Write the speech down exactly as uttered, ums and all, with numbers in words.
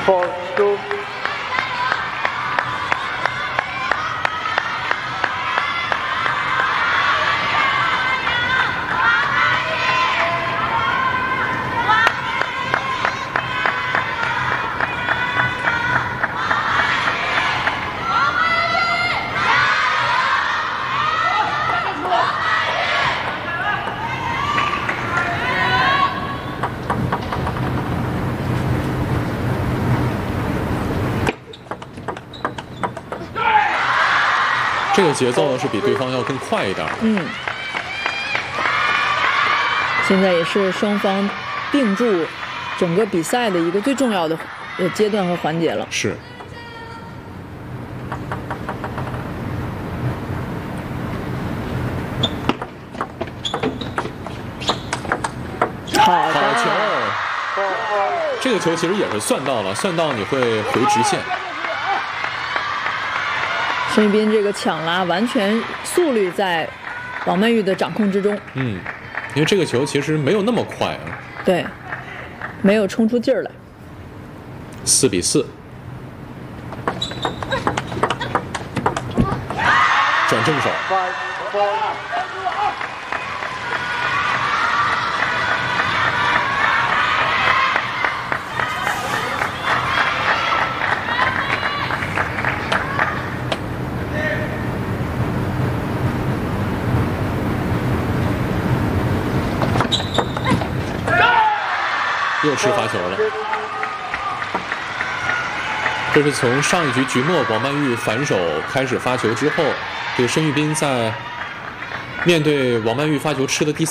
four two。 这个节奏呢是比对方要更快一点。 嗯，现在也是双方并注整个比赛的一个最重要的呃阶段和环节了。 是。 好好球！这个球其实也是算到了，算到你会回直线。 申玉斌这个抢拉完全速率在王曼玉的掌控之中。 嗯，因为这个球其实没有那么快啊。 对，没有冲出劲儿来。 四比四。转正手。又吃罚球了，这是从上一局局末王曼玉反手开始发球之后，这个申玉斌在面对王曼玉发球吃的第